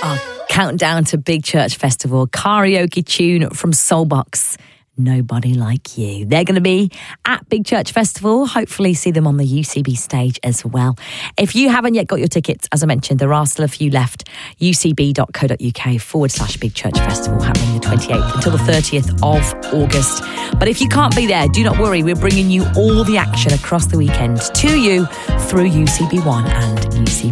Countdown to Big Church Festival, karaoke tune from Soulbox, Nobody Like You. They're going to be at Big Church Festival. Hopefully see them on the UCB stage as well. If you haven't yet got your tickets, as I mentioned, there are still a few left. ucb.co.uk/Big Church Festival, happening the 28th until the 30th of August. But if you can't be there, do not worry. We're bringing you all the action across the weekend to you through UCB One and UCB